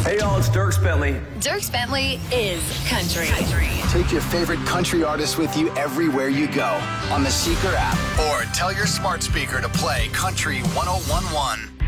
Hey, y'all, it's Dierks Bentley. Dierks Bentley is country. Take your favorite country artists with you everywhere you go on the Seeker app or tell your smart speaker to play Country 1011.